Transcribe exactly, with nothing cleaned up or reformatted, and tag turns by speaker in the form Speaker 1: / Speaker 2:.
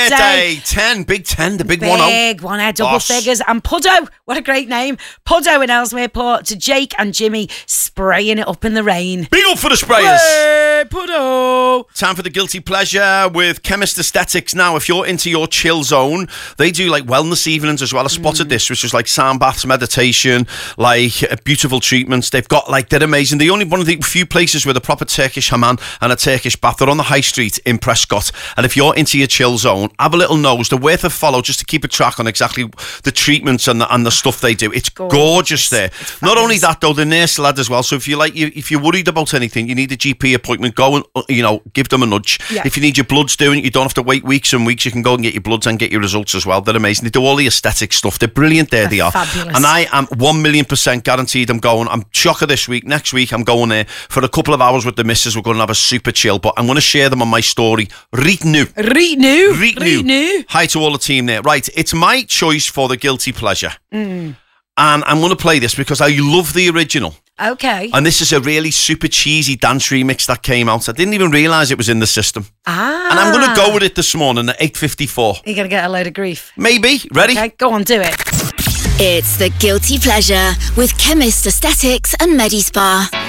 Speaker 1: birthday. ten, big ten, the big, big one oh.
Speaker 2: Big one oh, double
Speaker 1: Boss.
Speaker 2: figures. And Puddo, what a great name. Puddo in Ellesmere Port to Jake and Jimmy spraying it up in the rain.
Speaker 1: Big up for the sprayers.
Speaker 2: Hey, Puddo.
Speaker 1: Time for the guilty pleasure with Chemist Aesthetics. Now, if you're into your chill zone, they do like wellness evenings as well. I spotted mm. this, which is like sound baths, meditation, like uh, beautiful treatments. They've got like, they're amazing. They're only one of the few places with a proper Turkish hammam and a Turkish bath. They're on the high street in Prescott. And if you're into your chill zone, have a little nose. They're worth a follow just to keep a track on exactly the treatments and the, and the stuff they do. It's gorgeous, gorgeous there. It's Not only that though, they're nurse lad as well. So if you like, you, if you're worried about anything, you need a G P appointment, go and, you know, give them a nudge. Yeah. If you need your bloods doing it, you don't have to wait weeks and weeks. You can go and get your bloods and get your results as well. They're amazing. They do all the aesthetic stuff. They're brilliant there. They're they are.
Speaker 2: Fabulous.
Speaker 1: And I am one million percent guaranteed I'm going. I'm chocker this week. Next week, I'm going there for a couple of hours with the missus. We're going to have a super chill, but I'm going to share them on my story. Reet new.
Speaker 2: Reet new.
Speaker 1: Reet new. Hi to all the team there. Right. It's my choice for the guilty pleasure.
Speaker 2: Mm.
Speaker 1: And I'm going to play this because I love the original.
Speaker 2: Okay.
Speaker 1: And this is a really super cheesy dance remix that came out. I didn't even realise it was in the system.
Speaker 2: Ah.
Speaker 1: And I'm going to go with it this morning at eight fifty-four.
Speaker 2: You're going to get a load of grief.
Speaker 1: Maybe. Ready?
Speaker 2: Okay, go on, do it.
Speaker 3: It's the Guilty Pleasure with Chemist Aesthetics and Medispa.